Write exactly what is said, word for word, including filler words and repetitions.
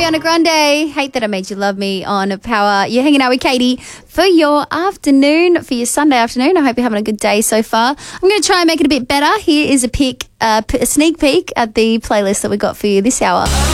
Ariana Grande, Hate That I Made You Love Me on Power. You're hanging out with Katie for your afternoon, for your Sunday afternoon. I hope you're having a good day so far. I'm going to try and make it a bit better. Here is a pick, uh, a sneak peek at the playlist that we got for you this hour.